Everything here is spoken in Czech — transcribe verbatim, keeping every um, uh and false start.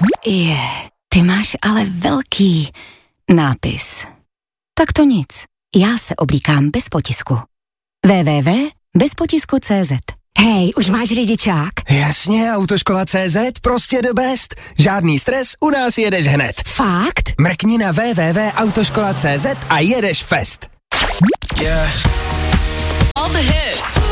Je, ty máš ale velký nápis. Tak to nic, já se oblíkám bez potisku. w w w tečka bez potisku tečka c z. Hej, už máš řidičák? Jasně, Autoškola tečka cé zet, prostě the best. Žádný stres, u nás jedeš hned. Fakt? Mrkni na w w w tečka autoškola tečka cé zet a jedeš fest. Yeah. All the hits.